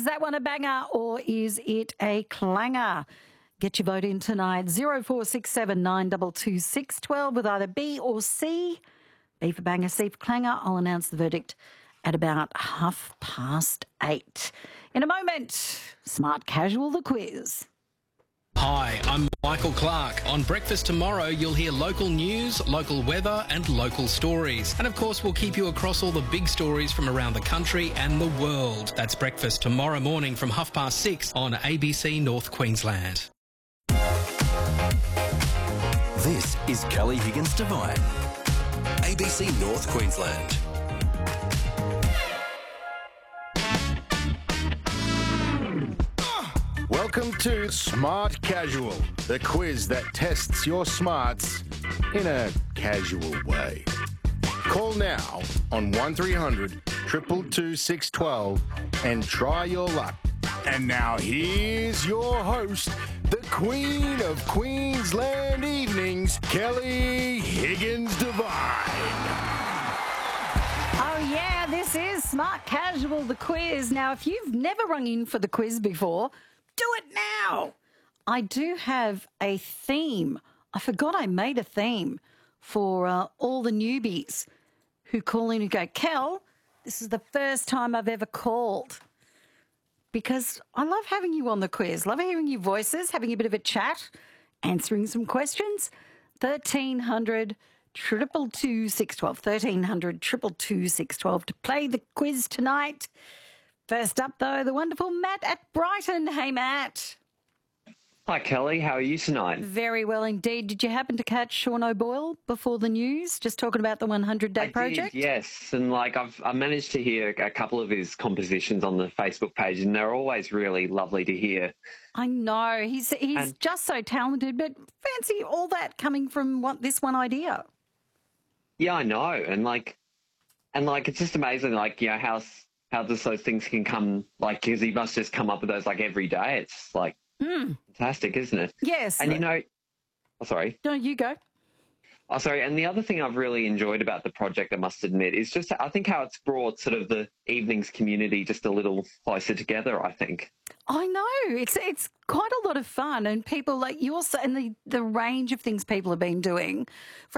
Is that one a banger or is it a clanger? Get your vote in tonight. 0467 922 612 with either B or C. B for banger, C for clanger. I'll announce the verdict at about 8:30. In a moment, Smart Casual, the quiz. Hi, I'm Michael Clark. On Breakfast Tomorrow, you'll hear local news, local weather and local stories. And of course, we'll keep you across all the big stories from around the country and the world. That's Breakfast tomorrow morning from 6:30 on ABC North Queensland. This is Kelly Higgins Devine, ABC North Queensland. Welcome to Smart Casual, the quiz that tests your smarts in a casual way. Call now on 1300 222 612 and try your luck. And now here's your host, the Queen of Queensland Evenings, Kelly Higgins Devine. Oh, yeah, this is Smart Casual, the quiz. Now, if you've never rung in for the quiz before, do it now. I do have a theme. I forgot I made a theme for all the newbies who call in and go, Kel, this is the first time I've ever called. Because I love having you on the quiz. Love hearing your voices, having a bit of a chat, answering some questions. 1300 222 612. 1300 222 612 to play the quiz tonight. First up, though, the wonderful Matt at Brighton. Hey, Matt. Hi, Kelly. How are you tonight? Very well indeed. Did you happen to catch Sean O'Boyle before the news, just talking about the 100-day project? Did, yes, and I managed to hear a couple of his compositions on the Facebook page, and they're always really lovely to hear. I know. He's just so talented, but fancy all that coming from this one idea. Yeah, I know, and it's just amazing, how just those things can come, because he must just come up with those every day. It's fantastic, isn't it? Yes. And sorry. No, you go. Oh, sorry. And the other thing I've really enjoyed about the project, I must admit, is just I think how it's brought sort of the evenings community just a little closer together, I think. I know. It's quite a lot of fun, and people like yours and the range of things people have been doing.